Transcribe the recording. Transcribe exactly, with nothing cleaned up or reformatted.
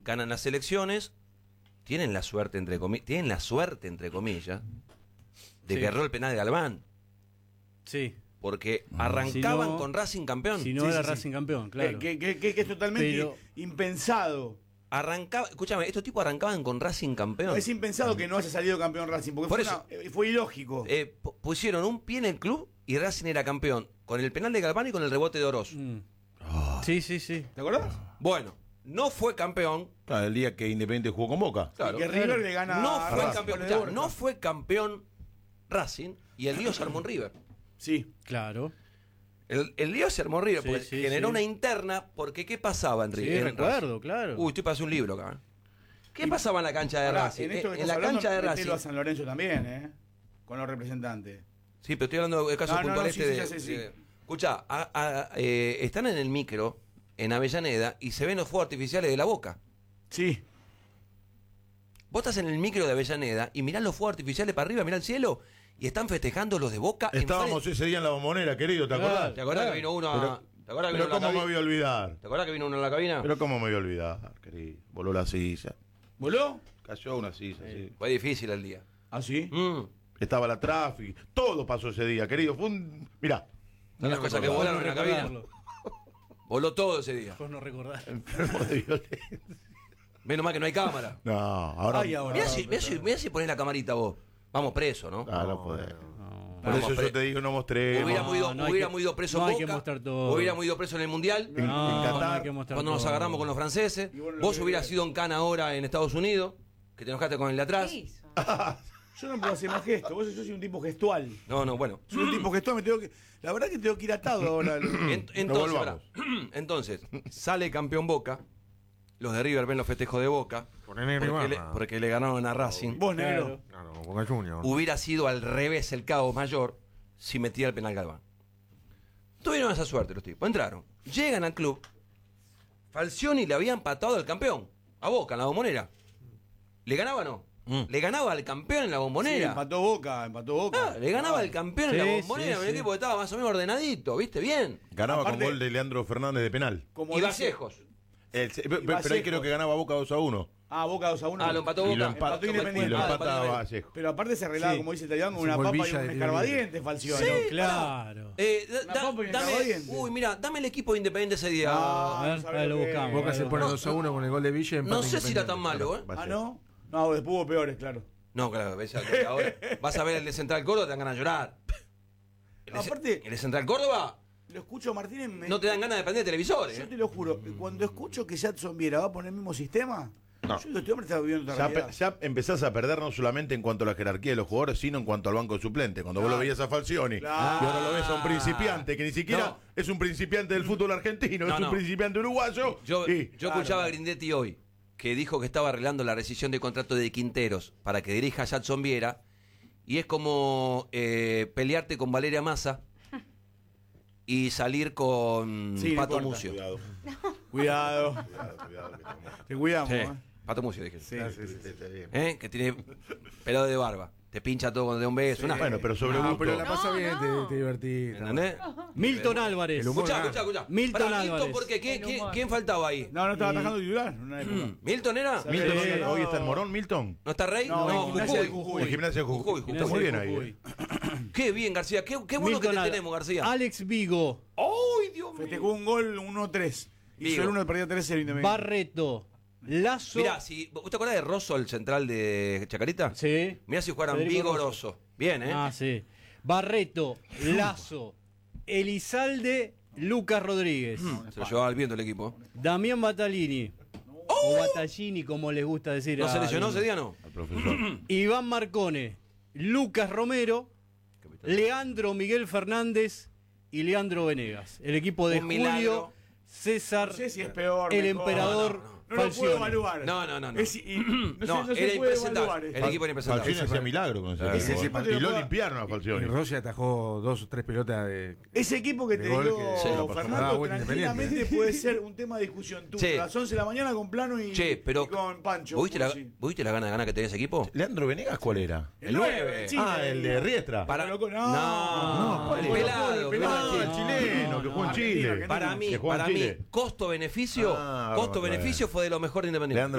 ganan las elecciones, tienen la suerte, entre comillas, tienen la suerte, entre comillas, de Sí. que erró el penal de Galván. Sí. Porque arrancaban Si no- con Racing campeón. Si no Sí, era sí, sí. Racing campeón, claro. Que, que- que- que es totalmente Pero- impensado. Arrancaba, escúchame, estos tipos arrancaban con Racing campeón. Es impensado que no haya salido campeón Racing, porque Por fue, eso- una- eh, fue ilógico. Eh, pu- pusieron un pie en el club y Racing era campeón con el penal de Galván y con el rebote de Oroz. Mm. Sí, sí, sí. ¿Te acordás? Bueno, no fue campeón. Claro, el día que Independiente jugó con Boca. Claro. que River le gana No a fue Racing campeón. con el ya, Borja. no fue campeón Racing y el lío se armó en River. Sí. Claro. El, el lío se armó en River Sí, porque sí, generó sí. una interna porque ¿qué pasaba en Sí, River? en recuerdo, Racing? claro. Uy, estoy para hacer un libro acá. ¿Qué pasaba en la cancha de Ahora, Racing? en esto que en estás la hablando, cancha de metelo Racing. a San Lorenzo también, ¿eh? Con los representantes. Sí, pero estoy hablando del caso No, no, puntual no, este sí, sí, de. ya sé, sí. de- Escuchá, a- a- eh, están en el micro, en Avellaneda, y se ven los fuegos artificiales de la Boca. Sí. Vos estás en el micro de Avellaneda y mirás los fuegos artificiales para arriba, mirá el cielo, y están festejando los de Boca. Estábamos enfrente. ese día en la Bombonera, querido, ¿te Claro. acordás? ¿Te acordás Claro. que vino uno a, Pero, ¿te acordás que pero vino a la ¿cómo me cabi- voy a olvidar? ¿Te acordás que vino uno en la cabina? Pero ¿cómo me voy a olvidar, querido? Voló la silla. ¿Voló? Cayó una silla, sí. Fue difícil el día. ¿Ah, sí? Mm. Estaba la tráfico. Todo pasó ese día, querido. Fue un... Mirá. Las cosas que Por volaron no en la cabina. recordarlo. Voló todo ese día. Por no recordar. Enfermo de violencia. Menos mal que no hay cámara. No, ahora... Ay, ahora. Mirá si, mirá si, mirá si ponés la camarita vos. Vamos preso, ¿no? Ah, no podés. No. Por Vamos eso pre- yo te digo, no mostré. Hubiéramos ido, no hay hubiéramos que- ido preso no en hay que Boca, mostrar todo. hubiéramos ido preso en el Mundial, En- No, en Qatar, no hay que mostrar cuando nos todo. agarramos con los franceses. Y bueno, lo Vos que- hubieras sido en Cana ahora en Estados Unidos, que te enojaste con el de atrás. ¿Qué hizo? Yo no puedo hacer más gestos. Vos yo soy un tipo gestual. No, no, bueno. Soy un tipo gestual, me tengo que. La verdad que tengo que ir atado ahora. al- En- entonces, volvamos. pará. entonces, sale campeón Boca. Los de River ven los festejos de Boca. Con el negro y Porque le, baja. porque le ganaron a Racing. Vos, negro. Claro. Claro, Boca Juniors. Hubiera sido al revés el caos mayor si metía el penal Galván. Tuvieron esa suerte los tipos. Entraron. Llegan al club. Falcioni le había empatado al campeón. A Boca, en la Bombonera. ¿Le ganaba o no? Mm. Le ganaba al campeón en la Sí, Bombonera. empató Boca, empató Boca. Ah, le ganaba al campeón en la Sí, Bombonera. sí, Un sí. equipo que estaba más o menos ordenadito, ¿viste? Bien. Ganaba Aparte- con gol de Leandro Fernández de penal. Como Y dice- Vallejos. El- pe- pe- pero ahí Vallejos. creo que ganaba Boca dos a uno. Ah, Boca dos a uno. Ah, lo empató Y Boca. lo empata, Empató Independiente. y lo Ah, empata empató Independiente. Vallejo. Pero aparte se arreglaba, Sí. como dice Italiano, con Es una un papa y golvilla un de escarbadiente, Falcioni. Sí. Claro. Eh, da- Una da- papa y un dame, escarbadiente. uy, mira, dame el equipo de Independiente ese día. Ah, A ver, no sabe ahí lo lo que es. buscamos. Boca se pone No, dos a uno con el gol de Villa. y empata No sé si era tan Independiente. malo, ¿eh? Ah, Vallejo. ¿no? No, después hubo peores, claro. No, claro, ves a- ahora vas a ver el de Central Córdoba, te dan ganas de llorar. El de, Aparte- el de Central Córdoba Lo escucho a Martínez. Me... no te dan ganas de prender televisores. Yo ¿eh? te lo juro, cuando escucho que Jadson Viera va a poner el mismo sistema, No. yo digo, este hombre está viviendo otra Ya, realidad. pe- ya empezás a perder no solamente en cuanto a la jerarquía de los jugadores, sino en cuanto al banco suplente. Cuando vos lo veías a Falcioni Claro. y ahora lo ves a un principiante, que ni siquiera No. es un principiante del fútbol argentino, No, es un no. principiante uruguayo. Yo, y- yo Claro. escuchaba a Grindetti hoy, que dijo que estaba arreglando la rescisión de contrato de Quinteros para que dirija a Jadson Viera, y es como eh, pelearte con Valeria Massa y salir con Sí, no Pato importa. Mucio. Cuidado, Cuidado. cuidado, cuidado, que estamos- Te cuidamos, Sí, ¿eh? Pato Mucio, dije. Sí. Sí, sí, sí, está bien. ¿Eh? Que tiene pelado de barba. Te pincha todo cuando te da un beso. una- Bueno, pero sobre No, gusto. pero la pasa No, bien, no. te, te divertís. ¿Entendés? Milton Álvarez. El humor Escuchá, gana. escuchá, escuchá. Milton Pará, Álvarez. Milton, ¿por qué? ¿Qué- El quién, humor. quién faltaba ahí? No, no estaba atajando titular en una época. ¿Milton era? Sí. Milton, Sí. hoy está en Morón, Milton. ¿No está Rey? No, en Gimnasia de Jujuy. En Gimnasia de Jujuy. Jujuy, Está Jujuy. muy bien ahí. Jujuy. eh. Qué bien, García. Qué, qué bueno Milton que te Al- tenemos, García. Alex Vigo. ¡Ay, Dios mío! Festejó un gol uno tres. Vigo. Hizo el uno, perdió tres cero Independiente. Barreto. Lazo. Mirá, si, ¿vos te acordás de Rosso, el central de Chacarita? Sí. Mirá si jugaran Federico Vigo Rosso. Rosso. Bien, ¿eh? Ah, sí. Barreto, Lazo, Elizalde, Lucas Rodríguez, Se lo llevaba al viento el equipo. Damián Batalini, o Battaglini, como les gusta decir. ¿No a se lesionó algunos. ese día, no? Al profesor. Iván Marcone, Lucas Romero, Leandro Miguel Fernández y Leandro Venegas. El equipo de Un Julio milagro. César, No sé si es peor. el mejor. emperador No, no, no. No lo Falcioni. puedo evaluar. No, no, no, no. Es- y- no, No, sé, no se era puede impresentable. evaluar esto. El equipo era impresentable. Falcioni hacía milagro con ese Claro. equipo. Ese equipo te Y lo lo puedo- limpiaron a Y Falcioni. Rossi atajó dos o tres pelotas de. Ese equipo que De te gol digo, que- Sí, lo pasó. Fernando, Ah, bueno, tranquilamente Independiente. puede ser un tema de discusión. Tú, Che. a las once de la mañana con Plano y, Che, pero. y con Pancho. ¿Vos viste, la, Sí. ¿Vos viste la gana de ganar que tenía ese equipo? ¿Leandro Venegas cuál era? El nueve, sí, Ah, el de Riestra. Para, no, no, No, el Colo Colo, pelado, el pelado. Ah, el chileno, no, que jugó en no, Chile. Argentina, Para mí, Que jugó en para mí, Chile. costo-beneficio, Ah, costo-beneficio fue de lo mejor de Independiente. Leandro